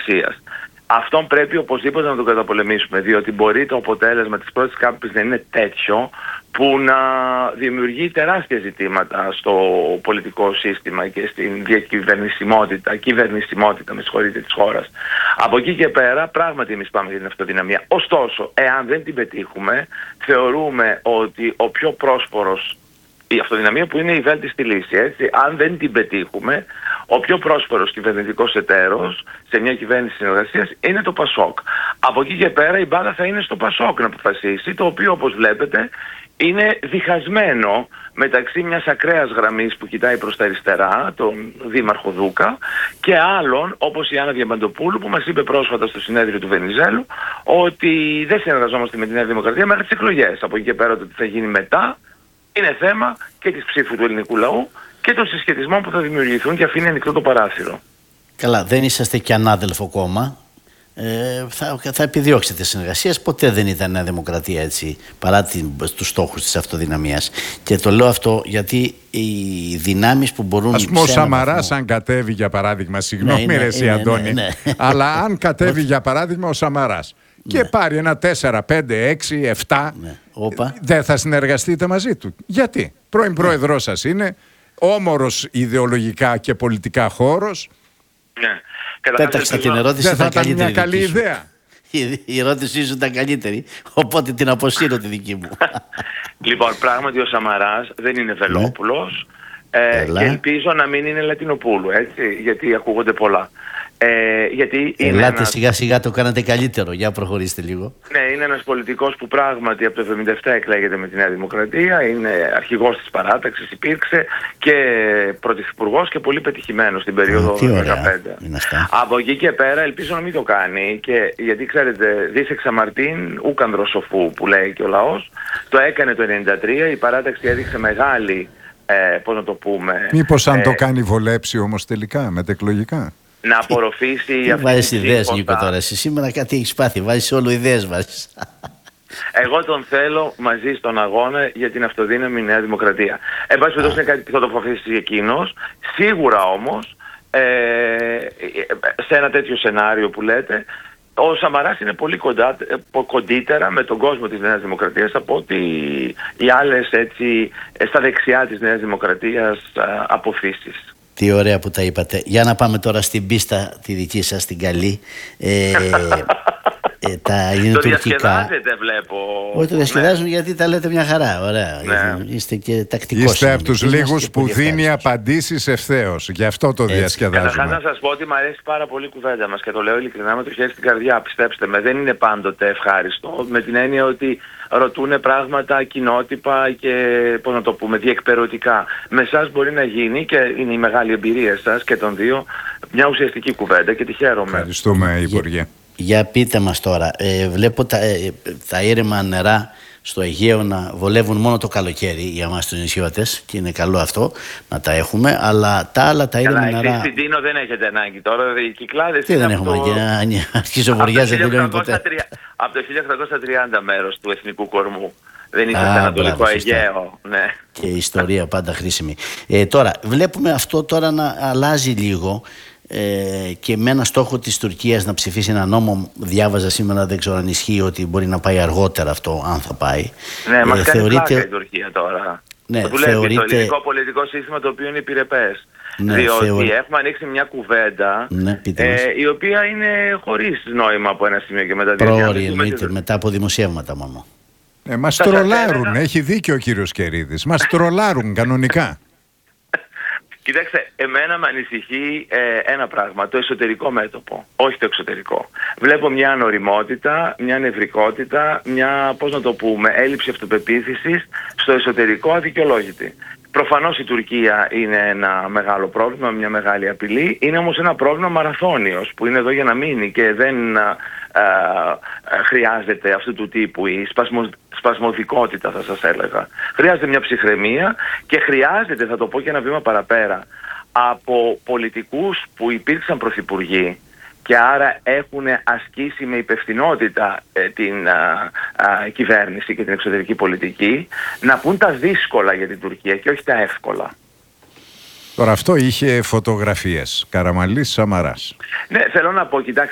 συνεργασίας. Αυτόν πρέπει οπωσδήποτε να τον καταπολεμήσουμε, διότι μπορεί το αποτέλεσμα της πρώτης κάπης να είναι τέτοιο που να δημιουργεί τεράστια ζητήματα στο πολιτικό σύστημα και στην κυβερνησιμότητα της χώρας. Από εκεί και πέρα πράγματι εμείς πάμε για την αυτοδυναμία. Ωστόσο, εάν δεν την πετύχουμε, θεωρούμε ότι ο πιο πρόσφορος, η αυτοδυναμία που είναι η βέλτιστη λύση, έτσι, αν δεν την πετύχουμε, ο πιο πρόσφορος κυβερνητικός εταίρος σε μια κυβέρνηση συνεργασίας είναι το ΠΑΣΟΚ. Από εκεί και πέρα η μπάλα θα είναι στο ΠΑΣΟΚ να αποφασίσει, το οποίο όπως βλέπετε είναι διχασμένο μεταξύ μιας ακραίας γραμμής που κοιτάει προς τα αριστερά, τον Δήμαρχο Δούκα, και άλλων όπως η Άννα Διαμαντοπούλου που μας είπε πρόσφατα στο συνέδριο του Βενιζέλου ότι δεν συνεργαζόμαστε με τη Νέα Δημοκρατία μέχρι τις εκλογές. Από εκεί και πέρα το τι θα γίνει μετά είναι θέμα και της ψήφου του ελληνικού λαού και των συσχετισμών που θα δημιουργηθούν, και αφήνει ανοιχτό το παράθυρο. Καλά, δεν είσαστε και ανάδελφο κόμμα. Θα επιδιώξετε συνεργασίες. Ποτέ δεν ήταν Νέα Δημοκρατία έτσι, παρά τους στόχους της αυτοδυναμίας. Και το λέω αυτό γιατί οι δυνάμεις που μπορούν. Ας πούμε ο Σαμαράς, αν κατέβει για παράδειγμα, συγγνώμη ρε εσύ Αντώνη, αλλά αν κατέβει για παράδειγμα ο Σαμαράς και πάρει ένα 4, 5, 6, 7, δεν θα συνεργαστείτε μαζί του? Γιατί? Πρώην πρόεδρός σας είναι, όμορος ιδεολογικά και πολιτικά χώρος. Ναι. Πέταξα την ερώτηση, δεν θα ήταν μια καλή ιδέα? Η ερώτησή σου ήταν καλύτερη, οπότε την αποσύρω τη δική μου. Λοιπόν, πράγματι ο Σαμαράς δεν είναι Βελόπουλος, και ελπίζω να μην είναι Λατινοπούλου, έτσι, γιατί ακούγονται πολλά. Γιατί ελάτε σιγά σιγά, το κάνατε καλύτερο. Για προχωρήστε λίγο. Ναι, είναι ένας πολιτικός που πράγματι από το 1977 εκλέγεται με τη Νέα Δημοκρατία, είναι αρχηγός της παράταξης, υπήρξε και πρωθυπουργός και πολύ πετυχημένος στην περίοδο του 2015. Από εκεί και πέρα ελπίζω να μην το κάνει, και γιατί ξέρετε, δίσεξα Μαρτίν ούκανδρο σοφού που λέει και ο λαός, το έκανε το 1993, η παράταξη έδειξε μεγάλη, πώς να το πούμε... Μήπως αν το κάνει βολέψει όμως τελικά, μετεκλογικά? Να απορροφήσει αυτή. Βάζεις ιδέες, Νίκο, τώρα. Εσύ σήμερα κάτι έχεις πάθει. Βάζεις όλο ιδέες, βάζεις. Εγώ τον θέλω μαζί στον αγώνα για την αυτοδύναμη Νέα Δημοκρατία. Εν πάση περιπτώσει είναι κάτι που θα το αποφασίσει εκείνος. Σίγουρα όμως, σε ένα τέτοιο σενάριο που λέτε, ο Σαμαράς είναι πολύ κοντύτερα με τον κόσμο της Νέας Δημοκρατίας από ότι οι άλλες, έτσι, στα δεξιά της Νέας Δημοκρατίας αποθήσεις. Τι ωραία που τα είπατε. Για να πάμε τώρα στην πίστα τη δική σας, την καλή. Τα είναι το τουρκικά. Διασκεδάζετε, βλέπω. Όχι, το διασκεδάζουν, γιατί τα λέτε μια χαρά. Ωραία. Ναι. Είστε και τακτικός. Είστε από τους λίγους που δίνει απαντήσεις ευθέως. Γι' αυτό το διασκεδάζουμε. Καταρχάς να σας πω ότι μου αρέσει πάρα πολύ η κουβέντα μας και το λέω ειλικρινά με το χέρι στην καρδιά. Πιστέψτε με, δεν είναι πάντοτε ευχάριστο. Με την έννοια ότι ρωτούν πράγματα κοινότυπα και, πώς να το πούμε, διεκπαιρεωτικά. Με εσάς μπορεί να γίνει, και είναι η μεγάλη εμπειρία σας και των δύο, μια ουσιαστική κουβέντα και τη χαίρομαι. Ευχαριστούμε, Υπουργέ. Για πείτε μας τώρα, βλέπω τα ήρεμα νερά στο Αιγαίο να βολεύουν μόνο το καλοκαίρι για εμάς τους νησιώτες, και είναι καλό αυτό να τα έχουμε, αλλά τα άλλα τα ήρεμα νερά... Εσείς στην Τίνο δεν έχετε ανάγκη τώρα, οι Κυκλάδες... Τι δεν έχουμε ανάγκη, αρχίζω βοριάς δεν τελειώνει ποτέ. Από το 1830 μέρος του εθνικού κορμού. Δεν είστε στο Ανατολικό Αιγαίο. Ναι. Και η ιστορία πάντα χρήσιμη. Τώρα, βλέπουμε αυτό τώρα να αλλάζει λίγο, και με ένα στόχο της Τουρκίας να ψηφίσει ένα νόμο. Διάβαζα σήμερα, δεν ξέρω αν ισχύει, ότι μπορεί να πάει αργότερα αυτό, αν θα πάει. Ναι, μας κάνει πλάκα η Τουρκία τώρα. Ναι, το δουλεύει το ελληνικό πολιτικό σύστημα, το οποίο είναι επιρρεπές. Ναι, διότι έχουμε ανοίξει μια κουβέντα, ναι, η οποία είναι χωρίς νόημα από ένα σημείο και μετά. Πρόωρη, εννοείται, μετά από δημοσιεύματα μόνο. Μας τρολάρουν, έχει δίκιο ο κύριος Κερίδης. Μας τρολάρουν κανονικά. Κοιτάξτε, εμένα με ανησυχεί ένα πράγμα, το εσωτερικό μέτωπο, όχι το εξωτερικό. Βλέπω μια ανοριμότητα, μια νευρικότητα, μια, πώς να το πούμε, έλλειψη αυτοπεποίθησης στο εσωτερικό αδικαιολόγητη. Προφανώς η Τουρκία είναι ένα μεγάλο πρόβλημα, μια μεγάλη απειλή. Είναι όμως ένα πρόβλημα μαραθώνιος που είναι εδώ για να μείνει και δεν χρειάζεται αυτού του τύπου η σπασμωδικότητα, θα σας έλεγα. Χρειάζεται μια ψυχραιμία και χρειάζεται, θα το πω και ένα βήμα παραπέρα, από πολιτικούς που υπήρξαν πρωθυπουργοί και άρα έχουν ασκήσει με υπευθυνότητα την κυβέρνηση και την εξωτερική πολιτική, να πούν τα δύσκολα για την Τουρκία και όχι τα εύκολα. Τώρα αυτό είχε φωτογραφίες. Καραμανλής, Σαμαράς. Ναι, θέλω να πω, κοιτάξτε.